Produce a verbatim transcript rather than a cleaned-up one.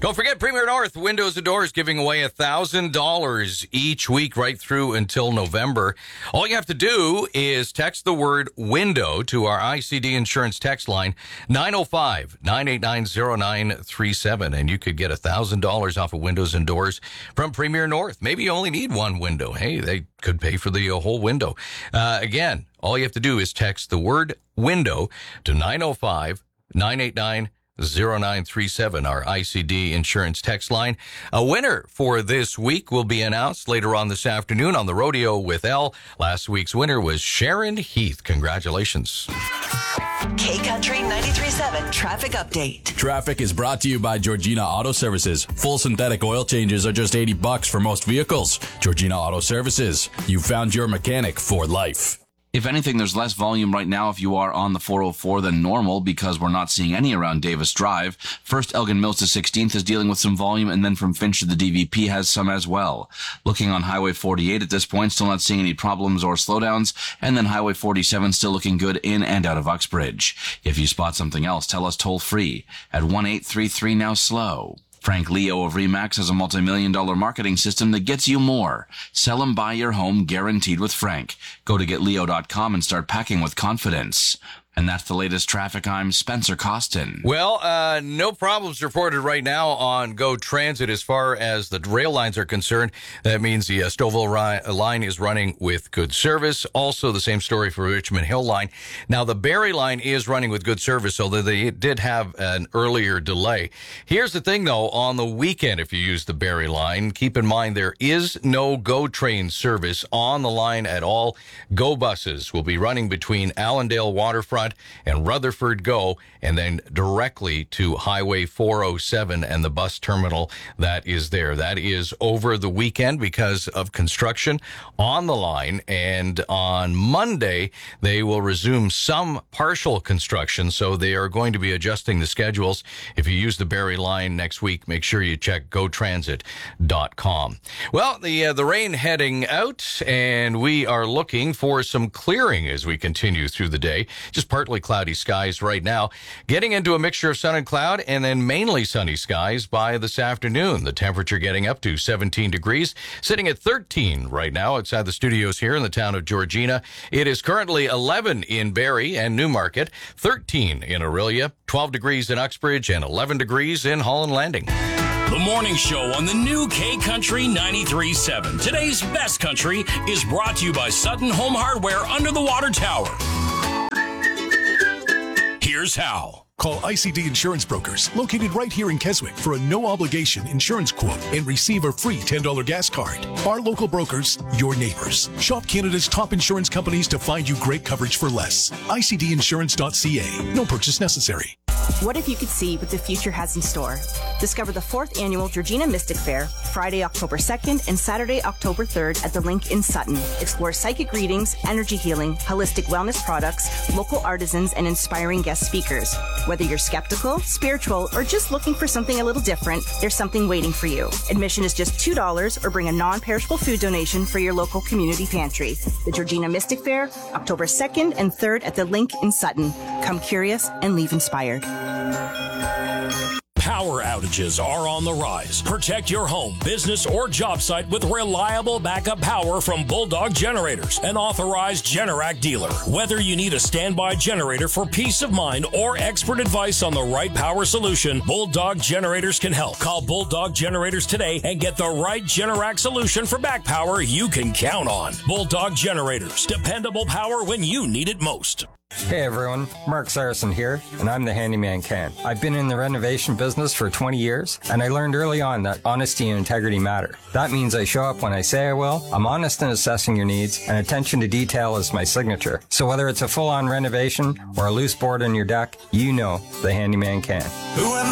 Don't forget, Premier North Windows and Doors giving away one thousand dollars each week right through until November. All you have to do is text the word window to our I C D Insurance text line, nine oh five, nine eight nine, oh nine three seven, and you could get one thousand dollars off of Windows and Doors from Premier North. Maybe you only need one window. Hey, they could pay for the uh, whole window. Uh, again, all you have to do is text the word window to nine oh five, nine eight nine, oh nine three seven, our I C D Insurance text line. A winner for this week will be announced later on this afternoon on the Rodeo with Elle. Last week's winner was Sharon Heath. Congratulations. K-Country ninety-three point seven Traffic Update. Traffic is brought to you by Georgina Auto Services. Full synthetic oil changes are just eighty bucks for most vehicles. Georgina Auto Services. You found your mechanic for life. If anything, there's less volume right now if you are on the four oh four than normal because we're not seeing any around Davis Drive. First, Elgin Mills to sixteenth is dealing with some volume, and then from Finch to the D V P has some as well. Looking on Highway forty-eight at this point, still not seeing any problems or slowdowns, and then Highway forty-seven still looking good in and out of Uxbridge. If you spot something else, tell us toll free at one eight three three now slow. Frank Leo of Remax has a multi-million dollar marketing system that gets you more. Sell and buy your home guaranteed with Frank. Go to get leo dot com and start packing with confidence. And that's the latest traffic. I'm Spencer Costin. Well, uh, no problems reported right now on GO Transit as far as the rail lines are concerned. That means the uh, Stouffville ri- line is running with good service. Also, the same story for Richmond Hill line. Now, the Barrie line is running with good service, although they did have an earlier delay. Here's the thing, though. On the weekend, if you use the Barrie line, keep in mind there is no GO train service on the line at all. GO buses will be running between Allendale Waterfront and Rutherford GO, and then directly to Highway four oh seven and the bus terminal that is there. That is over the weekend because of construction on the line, and on Monday they will resume some partial construction, so they are going to be adjusting the schedules. If you use the Barrie line next week, make sure you check go transit dot com. Well, the uh, the rain heading out, and we are looking for some clearing as we continue through the day. Just partly cloudy skies right now, getting into a mixture of sun and cloud, and then mainly sunny skies by this afternoon. The temperature getting up to seventeen degrees, sitting at thirteen right now outside the studios here in the town of Georgina. It is currently eleven in Barrie and Newmarket, thirteen in Orillia, twelve degrees in Uxbridge, and eleven degrees in Holland Landing. The morning show on the new K-Country ninety-three point seven. Today's best country is brought to you by Sutton Home Hardware under the water tower. Here's how. Call I C D Insurance Brokers, located right here in Keswick, for a no-obligation insurance quote and receive a free ten dollars gas card. Our local brokers, your neighbors. Shop Canada's top insurance companies to find you great coverage for less. I C D insurance dot C A. No purchase necessary. What if you could see what the future has in store? Discover the fourth annual Georgina Mystic Fair, Friday, October second and Saturday, October third at the Link in Sutton. Explore psychic readings, energy healing, holistic wellness products, local artisans, and inspiring guest speakers. Whether you're skeptical, spiritual, or just looking for something a little different, there's something waiting for you. Admission is just two dollars, or bring a non-perishable food donation for your local community pantry. The Georgina Mystic Fair, October second and third at the Link in Sutton. Come curious and leave inspired. Power outages are on the rise. Protect your home, business, or job site with reliable backup power from Bulldog Generators, an authorized Generac dealer. Whether you need a standby generator for peace of mind or expert advice on the right power solution, Bulldog Generators can help. Call Bulldog Generators today and get the right Generac solution for back power you can count on. Bulldog Generators, dependable power when you need it most. Hey everyone, Mark Saracen here, and I'm the Handyman Can. I've been in the renovation business for twenty years, and I learned early on that honesty and integrity matter. That means I show up when I say I will, I'm honest in assessing your needs, and attention to detail is my signature. So whether it's a full-on renovation or a loose board on your deck, you know the Handyman Can. Who am